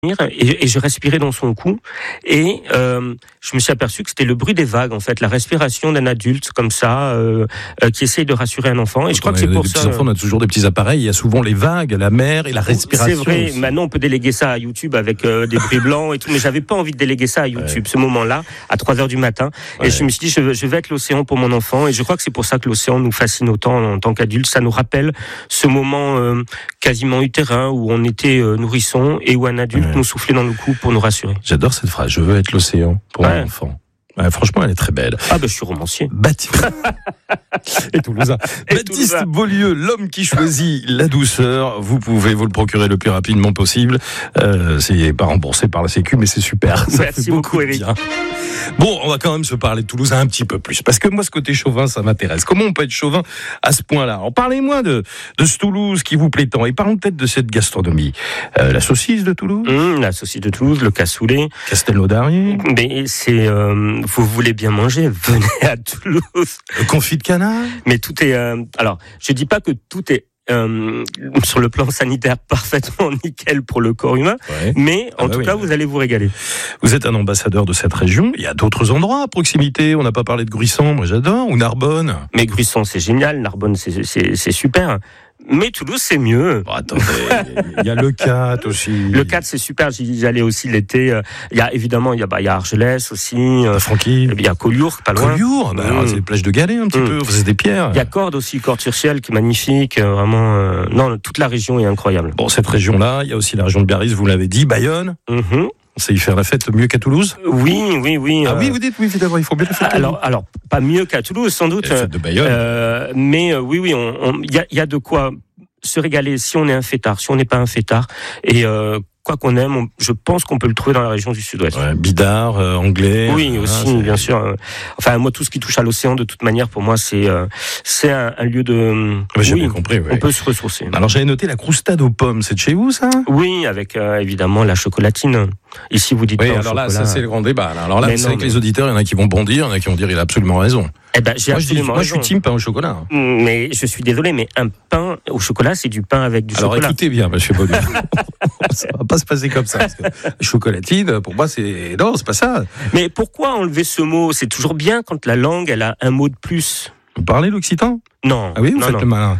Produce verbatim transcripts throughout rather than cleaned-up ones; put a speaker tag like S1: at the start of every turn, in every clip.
S1: et, et je respirais dans son cou et euh, je me suis aperçu que c'était le bruit des vagues en fait, la respiration d'un adulte comme ça euh, euh, qui essaye de rassurer un enfant. Et
S2: Quand
S1: je crois
S2: on
S1: que c'est
S2: a
S1: pour
S2: des
S1: ça.
S2: petits enfants, on a toujours des petits appareils. Il y a souvent les vagues, la mer et la respiration.
S1: C'est vrai.
S2: Aussi.
S1: Maintenant, on peut déléguer ça à YouTube avec euh, des bruits blancs et tout, mais j'avais pas envie de déléguer ça à YouTube. Ouais. Ce moment-là, à trois heures du matin, ouais. Et je me suis dit, je, je vais être l'océan pour mon enfant. Et je crois que c'est pour ça que l'océan nous fascine autant en, en tant qu'adulte. Ça nous rappelle ce moment euh, quasiment utérin où on était euh, nourrisson et où un adulte ouais. nous soufflait dans le cou pour nous rassurer.
S2: J'adore cette phrase. Je veux être l'océan pour ouais. mon enfant. Ouais, franchement, elle est très belle.
S1: Ah ben, je suis romancier.
S2: Baptiste et Toulousain. Et Baptiste Toulousain. Beaulieu, l'homme qui choisit la douceur. Vous pouvez vous le procurer le plus rapidement possible. Euh, c'est pas remboursé par la Sécu, mais c'est super. Ça
S1: Merci
S2: fait
S1: beaucoup, Eric.
S2: Bien. Bon, on va quand même se parler de Toulousain un petit peu plus, parce que moi, ce côté chauvin, ça m'intéresse. Comment on peut être chauvin à ce point-là? Alors, parlez-moi de, de ce Toulouse qui vous plaît tant, et parlons peut-être de cette gastronomie. Euh, la saucisse de Toulouse,
S1: mmh, la saucisse de Toulouse, le cassoulet,
S2: Castelnaudarié.
S1: Mais c'est, euh, vous voulez bien manger, venez à Toulouse.
S2: Le confit de canard.
S1: Mais tout est, euh, alors, je dis pas que tout est Euh, sur le plan sanitaire parfaitement nickel pour le corps humain, ouais. mais en ah bah tout oui, cas oui. vous allez vous régaler.
S2: Vous êtes un ambassadeur de cette région, il y a d'autres endroits à proximité, on n'a pas parlé de Gruissan, moi j'adore, ou Narbonne.
S1: Mais Gruissan c'est génial, Narbonne c'est, c'est, c'est super. Mais Toulouse, c'est mieux.
S2: Bon, attendez, il y a le quatre aussi.
S1: Le quatre, c'est super. J'y allais aussi l'été. Il y a évidemment, il y a, bah, il y a Argelès aussi.
S2: Euh, Francky.
S1: Il y a Collioure, pas loin.
S2: Collioure, bah, mmh. c'est les plages de galets un petit mmh. peu. Vous avez des pierres.
S1: Il y a Cordes aussi, Cordes-sur-Ciel, qui est magnifique. Vraiment, euh, non, toute la région est incroyable.
S2: Bon, cette région-là, il y a aussi la région de Biarritz, vous l'avez dit, Bayonne.
S1: Mmh.
S2: On sait y faire la fête mieux qu'à Toulouse?
S1: Oui, oui, oui.
S2: Ah
S1: euh...
S2: oui, vous dites oui, évidemment, il faut bien la fête.
S1: Alors, alors, pas mieux qu'à Toulouse, sans doute.
S2: La fête de Bayonne.
S1: Euh, mais euh, oui, oui, on, on, y a, y a de quoi se régaler si on est un fêtard, si on n'est pas un fêtard. Et euh, quoi qu'on aime, on, je pense qu'on peut le trouver dans la région du Sud-Ouest.
S2: Ouais, bidard, euh, anglais.
S1: Oui,
S2: euh,
S1: aussi,
S2: ah,
S1: bien sûr. Euh, enfin, moi, tout ce qui touche à l'océan, de toute manière, pour moi, c'est euh, c'est un, un lieu de.
S2: Ouais, j'ai
S1: oui,
S2: bien compris. Oui.
S1: On peut se ressourcer.
S2: Alors, j'avais noté la croustade aux pommes. C'est de chez vous, ça?
S1: Oui, avec euh, évidemment la chocolatine. Ici, vous dites
S2: oui,
S1: pas
S2: alors
S1: là,
S2: ça, c'est le grand débat. Alors là, mais vous non, savez mais... que les auditeurs, il y en a qui vont bondir, il y en a qui vont dire, il a absolument raison.
S1: Eh ben, j'ai
S2: moi,
S1: absolument
S2: je dis, moi, je suis team pain au chocolat.
S1: Mais je suis désolé, mais un pain au chocolat, c'est du pain avec du
S2: alors,
S1: chocolat.
S2: Alors, écoutez bien, monsieur Beaulieu. Ça va pas se passer comme ça. Parce que chocolatine, pour moi, c'est non, c'est pas ça.
S1: Mais pourquoi enlever ce mot? C'est toujours bien quand la langue, elle a un mot de plus.
S2: Vous parlez l'occitan?
S1: Non.
S2: Ah oui, vous
S1: non,
S2: faites
S1: non.
S2: le malin.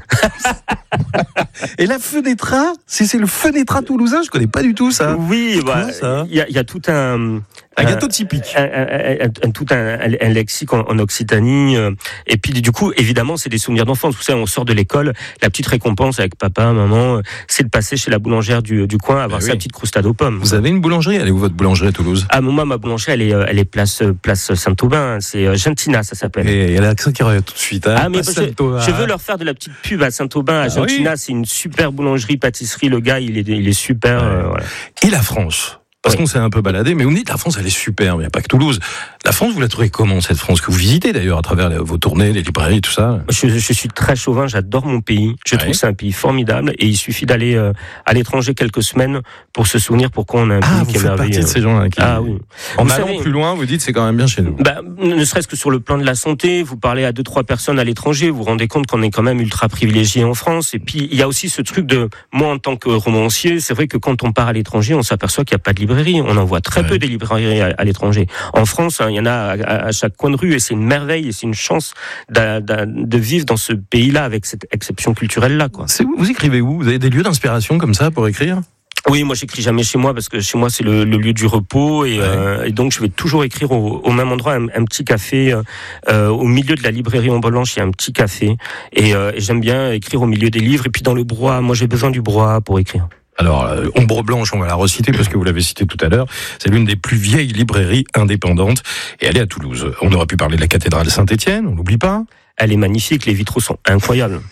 S2: Et la fenêtra, c'est, c'est le fenêtra toulousain, je connais pas du tout ça.
S1: Oui, il bah, y, y a tout un...
S2: Un gâteau typique.
S1: Un, un, un, un, tout un, un lexique en, en Occitanie. Euh, et puis, du coup, évidemment, c'est des souvenirs d'enfance. Vous savez, on sort de l'école, la petite récompense avec papa, maman, euh, c'est de passer chez la boulangère du, du coin, avoir ben sa oui. petite croustade aux pommes.
S2: Vous avez une boulangerie? Elle est où votre boulangerie à Toulouse?
S1: Ah, moi, ma boulangerie, elle est, elle est place, place Saint-Aubin. C'est euh, Gentina, ça s'appelle.
S2: Et elle a l'accent qui revient tout de suite. Hein,
S1: ah, mais je, je veux leur faire de la petite pub à Saint-Aubin, à ah, Gentina. Oui. C'est une super boulangerie, pâtisserie. Le gars, il est, il est super. Ouais. Euh, voilà.
S2: Et la France? Parce oui. qu'on s'est un peu baladé, mais vous me dites la France, elle est super, mais il n'y a pas que Toulouse. La France, vous la trouvez comment, cette France que vous visitez d'ailleurs à travers les, vos tournées, les librairies, tout ça?
S1: Je, je suis très chauvin, j'adore mon pays. Je ouais. trouve que c'est un pays formidable et il suffit d'aller euh, à l'étranger quelques semaines pour se souvenir pourquoi on a un
S2: ah,
S1: pays qui est merveilleux.
S2: Ah, vous faites partie de ces gens-là qui...
S1: Ah oui.
S2: En
S1: vous
S2: allant
S1: savez,
S2: plus loin, vous dites c'est quand même bien chez nous.
S1: Bah, ne serait-ce que sur le plan de la santé, vous parlez à deux, trois personnes à l'étranger, vous vous rendez compte qu'on est quand même ultra privilégié en France. Et puis, il y a aussi ce truc de, moi en tant que romancier, c'est vrai que quand on part à l'étranger, on s'aperçoit qu'il n'y a pas de librairie. On en voit très ouais. peu des librairies à, à l'étranger. En France, hein, il y en a à, à chaque coin de rue et c'est une merveille et c'est une chance d'a, d'a, de vivre dans ce pays-là avec cette exception culturelle-là, quoi.
S2: C'est où, vous écrivez où? Vous avez des lieux d'inspiration comme ça pour écrire?
S1: Oui, moi j'écris jamais chez moi parce que chez moi c'est le, le lieu du repos et, ouais. euh, et donc je vais toujours écrire au, au même endroit, un, un petit café euh, au milieu de la librairie Ombre Blanche. Il y a un petit café et, euh, et j'aime bien écrire au milieu des livres et puis dans le brouhaha. Moi j'ai besoin du brouhaha pour écrire.
S2: Alors, euh, Ombre Blanche, on va la reciter parce que vous l'avez cité tout à l'heure. C'est l'une des plus vieilles librairies indépendantes et elle est à Toulouse. On aurait pu parler de la cathédrale Saint-Étienne, on n'oublie pas.
S1: Elle est magnifique, les vitraux sont incroyables.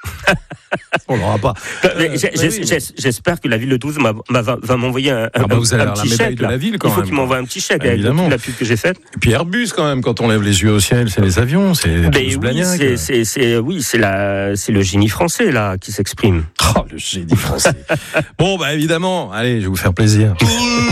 S2: On l'aura pas.
S1: Euh, j'ai, j'ai, oui, j'espère que la ville de Toulouse va, va, va m'envoyer un,
S2: ah bah vous allez
S1: un petit
S2: la
S1: chèque.
S2: De la ville, quand
S1: Il faut
S2: même.
S1: qu'il m'envoie un petit chèque
S2: évidemment.
S1: Avec toute la pub que j'ai faite.
S2: Et puis Airbus quand même, quand on lève les yeux au ciel, c'est les avions, c'est
S1: oui, c'est, c'est, c'est, oui, c'est, la, c'est le génie français là qui s'exprime.
S2: Oh, le génie français. Bon, bah évidemment, allez, je vais vous faire plaisir.